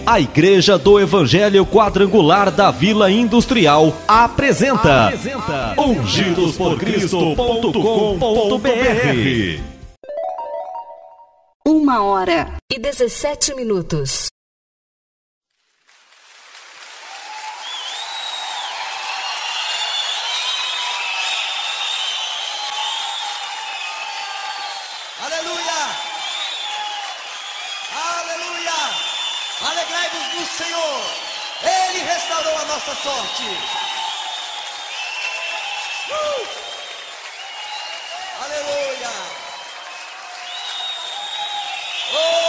A Igreja do Evangelho Quadrangular da Vila Industrial apresenta ungidosporcristo.com.br. 1h17. Alegrai-vos no Senhor, Ele restaurou a nossa sorte. Aleluia. Oh!